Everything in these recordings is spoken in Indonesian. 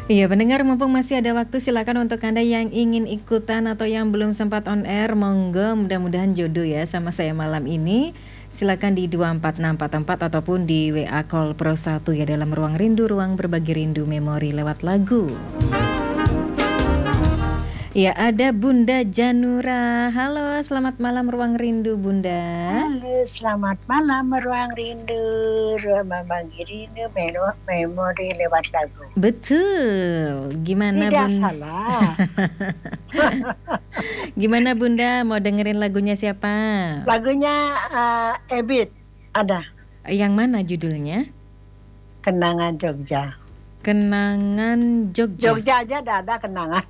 Iya, pendengar, mumpung masih ada waktu, silakan untuk Anda yang ingin ikutan atau yang belum sempat on air, monggo, mudah-mudahan jodoh ya sama saya malam ini. Silakan di 24644 ataupun di WA Call Pro 1 ya, dalam ruang rindu, ruang berbagi rindu memori lewat lagu. Ya, ada Bunda Janura. Halo, selamat malam ruang rindu, Bunda. Halo, selamat malam ruang rindu, ruang berbagi rindu memori lewat lagu. Betul. Gimana, Tidak Bunda? salah. Gimana, Bunda? Mau dengerin lagunya siapa? Lagunya Ebit ada. Yang mana judulnya? Kenangan Jogja. Kenangan Jogja. Jogja aja ada kenangan.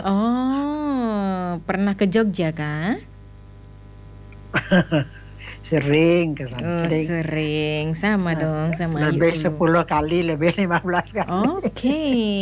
Oh, pernah ke Jogja kah? Sering kesana. Oh, sering. Sama dong sama lebih Ayu 10 kali, lebih 15 kali. Oke.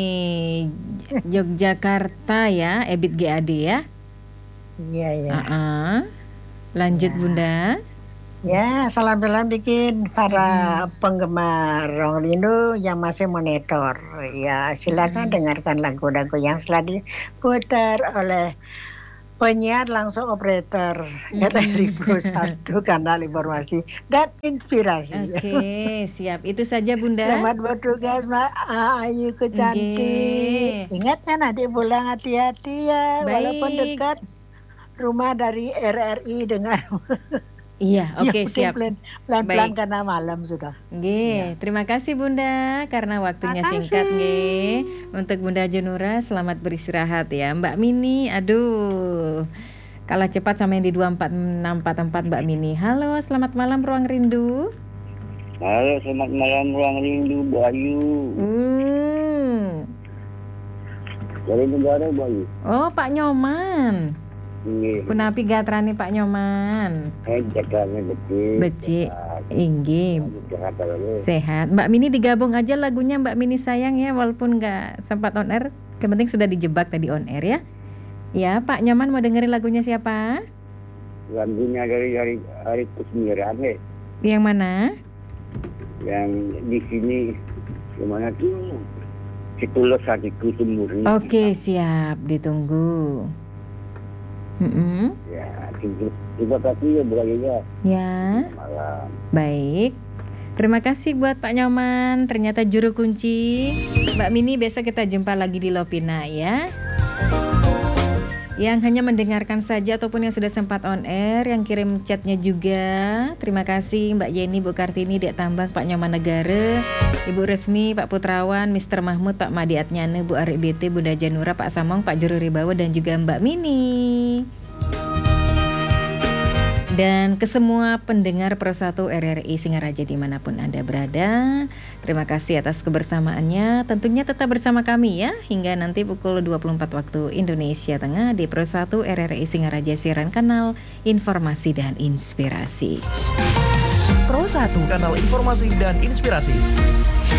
Yogyakarta ya, Ebit GAD ya. Iya ya. Lanjut Ya. Bunda. Ya, salam-salam bikin para penggemar ruang rindu yang masih monitor. Ya, silakan dengarkan lagu-lagu yang setelah diputar oleh penyiar langsung operator RRI Pro 1 kanal informasi dan inspirasi. Oke, siap. Itu saja Bunda. Selamat bertugas Mbak Ayuku cantik. Ingat ya, nanti pulang hati-hati ya. Baik. Walaupun dekat rumah dari RRI dengan Iya, oke, siap. Pelan-pelan karena malam sudah. Nggih, terima kasih Bunda karena waktunya singkat nggih. Untuk Bunda Janura, selamat beristirahat ya. Mbak Mini, aduh. Kalah cepat sama yang di 24644 Mbak Mini. Halo, selamat malam ruang rindu. Halo, selamat malam ruang rindu Bu Ayu. Dari negara Bu Ayu. Oh, Pak Nyoman. Punapi gatrani Pak Nyoman. Jakarta becik. Inggih. Sehat. Mbak Mini digabung aja lagunya Mbak Mini sayang ya, walaupun nggak sempat on air. Yang penting sudah dijebak tadi on air ya. Ya, Pak Nyoman mau dengerin lagunya siapa? Lagunya dari Ari Kusmiran ya. Yang mana? Yang di sini gimana tuh? Situlah hatiku semurni. Oke, siap, ditunggu. Ya, terima kasih ya Bu Ayu ya. Ya. Malam. Baik. Terima kasih buat Pak Nyoman. Ternyata juru kunci. Mbak Mini, besok kita jumpa lagi di Lopina ya. Yang hanya mendengarkan saja ataupun yang sudah sempat on air, yang kirim chatnya juga. Terima kasih Mbak Yeni, Bu Kartini, Dek Tambang, Pak Nyoman Negara, Ibu Resmi, Pak Putrawan, Mr. Mahmud, Pak Madi Atnyane, Bu Arik BT, Bunda Janura, Pak Samong, Pak Juru Ribawa, dan juga Mbak Mini. Dan ke semua pendengar Persatu RRI Singaraja dimanapun Anda berada, terima kasih atas kebersamaannya. Tentunya tetap bersama kami ya, hingga nanti pukul 24 waktu Indonesia Tengah di Persatu RRI Singaraja, siaran kanal informasi dan inspirasi. Pro 1, kanal informasi dan inspirasi.